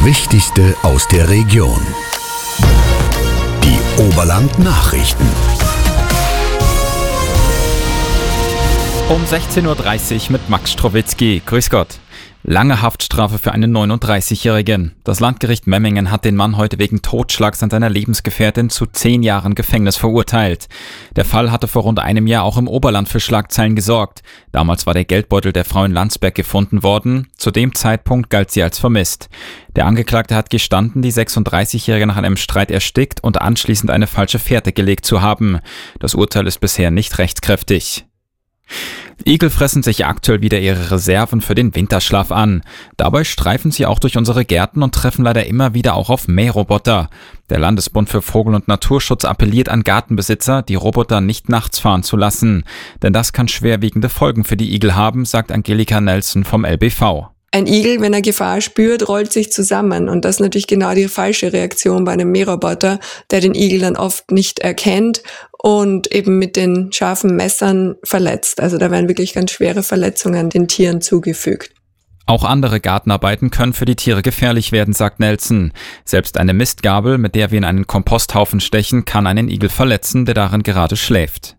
Wichtigste aus der Region. Die Oberland-Nachrichten. Um 16.30 Uhr mit Max Strowitzki. Grüß Gott. Lange Haftstrafe für einen 39-Jährigen. Das Landgericht Memmingen hat den Mann heute wegen Totschlags an seiner Lebensgefährtin zu 10 Jahren Gefängnis verurteilt. Der Fall hatte vor rund einem Jahr auch im Oberland für Schlagzeilen gesorgt. Damals war der Geldbeutel der Frau in Landsberg gefunden worden. Zu dem Zeitpunkt galt sie als vermisst. Der Angeklagte hat gestanden, die 36-Jährige nach einem Streit erstickt und anschließend eine falsche Fährte gelegt zu haben. Das Urteil ist bisher nicht rechtskräftig. Igel fressen sich aktuell wieder ihre Reserven für den Winterschlaf an. Dabei streifen sie auch durch unsere Gärten und treffen leider immer wieder auch auf Mähroboter. Der Landesbund für Vogel- und Naturschutz appelliert an Gartenbesitzer, die Roboter nicht nachts fahren zu lassen. Denn das kann schwerwiegende Folgen für die Igel haben, sagt Angelika Nelson vom LBV. Ein Igel, wenn er Gefahr spürt, rollt sich zusammen. Und das ist natürlich genau die falsche Reaktion bei einem Mähroboter, der den Igel dann oft nicht erkennt und eben mit den scharfen Messern verletzt. Also da werden wirklich ganz schwere Verletzungen den Tieren zugefügt. Auch andere Gartenarbeiten können für die Tiere gefährlich werden, sagt Nelson. Selbst eine Mistgabel, mit der wir in einen Komposthaufen stechen, kann einen Igel verletzen, der darin gerade schläft.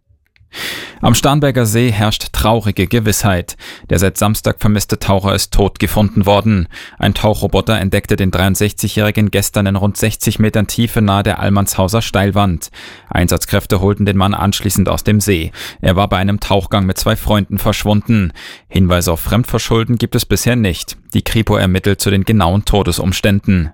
Am Starnberger See herrscht traurige Gewissheit. Der seit Samstag vermisste Taucher ist tot gefunden worden. Ein Tauchroboter entdeckte den 63-Jährigen gestern in rund 60 Metern Tiefe nahe der Allmannshauser Steilwand. Einsatzkräfte holten den Mann anschließend aus dem See. Er war bei einem Tauchgang mit 2 Freunden verschwunden. Hinweise auf Fremdverschulden gibt es bisher nicht. Die Kripo ermittelt zu den genauen Todesumständen.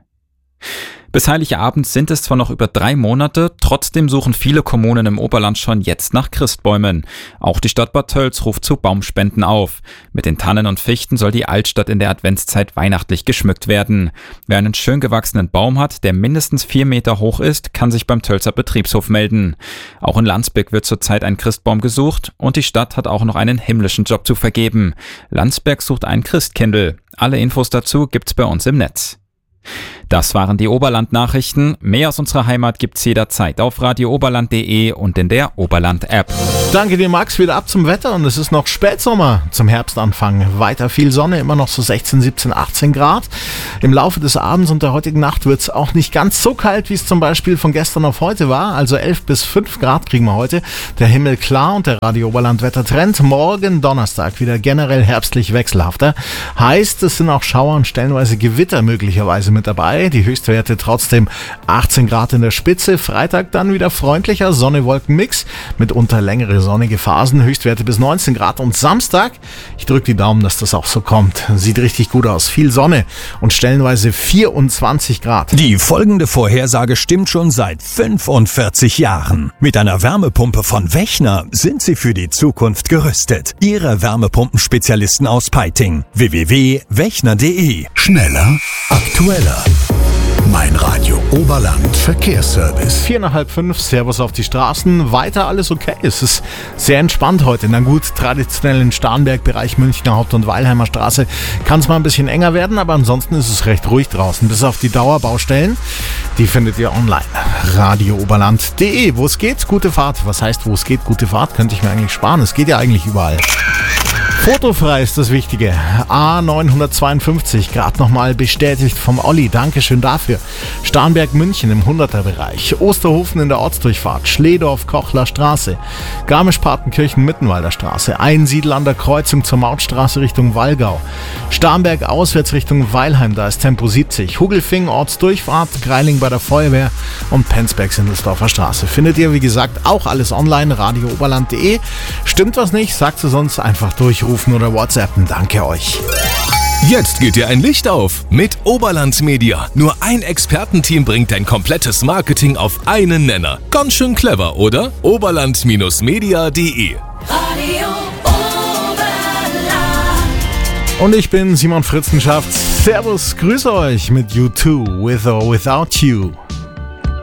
Bis Heiligabend sind es zwar noch über 3 Monate, trotzdem suchen viele Kommunen im Oberland schon jetzt nach Christbäumen. Auch die Stadt Bad Tölz ruft zu Baumspenden auf. Mit den Tannen und Fichten soll die Altstadt in der Adventszeit weihnachtlich geschmückt werden. Wer einen schön gewachsenen Baum hat, der mindestens 4 Meter hoch ist, kann sich beim Tölzer Betriebshof melden. Auch in Landsberg wird zurzeit ein Christbaum gesucht und die Stadt hat auch noch einen himmlischen Job zu vergeben. Landsberg sucht einen Christkindl. Alle Infos dazu gibt's bei uns im Netz. Das waren die Oberland-Nachrichten. Mehr aus unserer Heimat gibt's jederzeit auf radiooberland.de und in der Oberland-App. Danke dir, Max. Wieder ab zum Wetter und es ist noch Spätsommer zum Herbstanfang. Weiter viel Sonne, immer noch so 16, 17, 18 Grad. Im Laufe des Abends und der heutigen Nacht wird's auch nicht ganz so kalt, wie es zum Beispiel von gestern auf heute war. Also 11 bis 5 Grad kriegen wir heute. Der Himmel klar und der Radio Oberland Wettertrend. Morgen Donnerstag wieder generell herbstlich wechselhafter. Heißt, es sind auch Schauer und stellenweise Gewitter möglicherweise mit dabei. Die Höchstwerte trotzdem 18 Grad in der Spitze. Freitag dann wieder freundlicher Sonne-Wolken-Mix. Mitunter längere sonnige Phasen. Höchstwerte bis 19 Grad. Und Samstag, ich drücke die Daumen, dass das auch so kommt. Sieht richtig gut aus. Viel Sonne und stellenweise 24 Grad. Die folgende Vorhersage stimmt schon seit 45 Jahren. Mit einer Wärmepumpe von Wechner sind Sie für die Zukunft gerüstet. Ihre Wärmepumpenspezialisten aus Peiting. www.wechner.de. Schneller, aktueller. Mein Radio Oberland Verkehrsservice. 4:30, Servus auf die Straßen. Weiter alles okay. Es ist sehr entspannt heute. Na gut, traditionell in Starnberg, Bereich Münchner Haupt- und Weilheimer Straße kann es mal ein bisschen enger werden, aber ansonsten ist es recht ruhig draußen. Bis auf die Dauerbaustellen, die findet ihr online. radiooberland.de. Wo es geht, gute Fahrt. Was heißt, wo es geht, gute Fahrt? Könnte ich mir eigentlich sparen. Es geht ja eigentlich überall. Fotofrei ist das Wichtige. A952, gerade nochmal bestätigt vom Olli. Dankeschön dafür. Starnberg München im 100er-Bereich. Osterhofen in der Ortsdurchfahrt. Schledorf Kochler Straße. Garmisch-Partenkirchen Mittenwalder Straße. Einsiedel an der Kreuzung zur Mautstraße Richtung Wallgau. Starnberg auswärts Richtung Weilheim, da ist Tempo 70. Hugelfing Ortsdurchfahrt. Greiling bei der Feuerwehr und Penzberg-Sindelsdorfer Straße. Findet ihr, wie gesagt, auch alles online. radiooberland.de. Stimmt was nicht, sagt es uns einfach durchrufen oder WhatsAppen. Danke euch. Jetzt geht dir ein Licht auf mit Oberland Media. Nur ein Expertenteam bringt dein komplettes Marketing auf einen Nenner. Ganz schön clever, oder? Oberland-media.de. Radio Oberland. Und ich bin Simon Fritzenschaft. Servus, grüße euch mit U2, With or Without You.